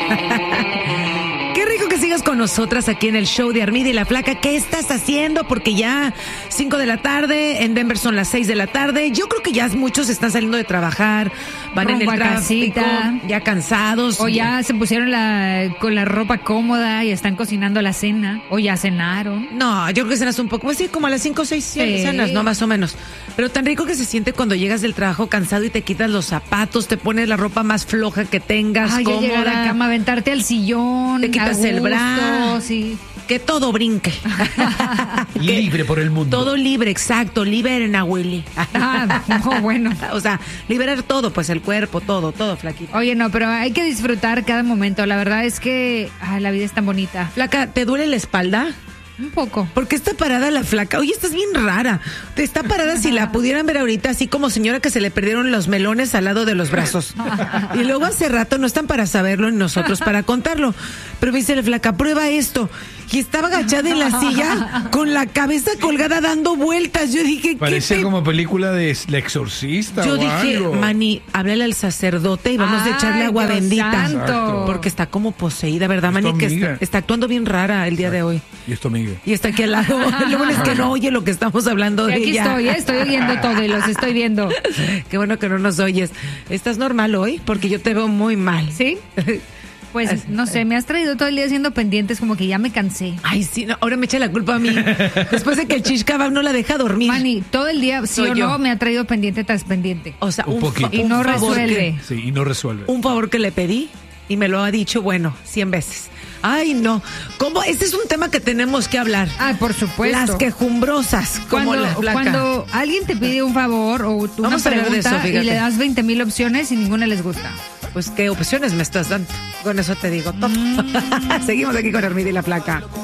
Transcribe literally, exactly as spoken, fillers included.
Qué rico que sigas con nosotras aquí en el show de Armida y la Flaca. ¿Qué estás haciendo? Porque ya cinco de la tarde, en Denver son las seis de la tarde. Yo creo que ya muchos están saliendo de trabajar, van Rumbo en el a tráfico, casita. ya cansados. O ya se pusieron la, con la ropa cómoda y están cocinando la cena. O ya cenaron. No, yo creo que cenas un poco, pues sí, como a las cinco o seis Sí. cenas, ¿no? Más o menos. Pero tan rico que se siente cuando llegas del trabajo cansado y te quitas los zapatos, te pones la ropa más floja que tengas, Ay, ya llegar a la cómoda, cama, aventarte al sillón. te quitas a el gusto, bra, sí. que todo brinque. Que Libre por el mundo. todo libre, exacto, liberen a Willy. Ah, no, bueno. O sea, liberar todo, pues el cuerpo, todo, todo, flaquito. Oye, no, pero hay que disfrutar cada momento. La verdad es que ay, la vida es tan bonita. Flaca, ¿te duele la espalda? Un poco. ¿Por qué está parada la flaca? Oye, estás bien rara. Te está parada, si la pudieran ver ahorita, así como señora que se le perdieron los melones al lado de los brazos. Y luego hace rato, no están para saberlo ni nosotros para contarlo. Pero me dice la flaca, prueba esto. Y estaba agachada en la silla con la cabeza colgada dando vueltas. Yo dije, Parece ¿qué te... como película de El Exorcista. Yo o dije, algo. Mani, háblale al sacerdote y vamos a echarle Ay, agua Dios bendita. santo. Exacto. Porque está como poseída, ¿verdad, Es Mani? tu Que amiga. está, está actuando bien rara el día de hoy. Y esto, Miguel. Y está aquí al lado. Lo bueno es que no oye lo que estamos hablando Y de aquí ella. estoy, ¿eh? Estoy oyendo todo y los estoy viendo. Qué bueno que no nos oyes. ¿Estás normal hoy? Porque yo te veo muy mal. ¿Sí? Pues no sé, me has traído todo el día haciendo pendientes, como que ya me cansé. Ay, sí, no, ahora me echa la culpa a mí. Después de que el Shish Kebab no la deja dormir. Manny, todo el día, sí Soy o yo. no, me ha traído pendiente tras pendiente. O sea, Un un, poquito. fa- Y un no favor resuelve. que- Sí, y no resuelve. un favor que le pedí y me lo ha dicho, bueno, cien veces. Ay, no. ¿Cómo? Este es un tema que tenemos que hablar. Ah, por supuesto. Las quejumbrosas, como Cuando, la flaca. cuando alguien te pide un favor o una Vamos a hablar de pregunta eso, fíjate. y le das veinte mil opciones y ninguna les gusta. Pues qué opciones me estás dando. Con eso te digo todo. Mm. Seguimos aquí con Armida y la Flaca.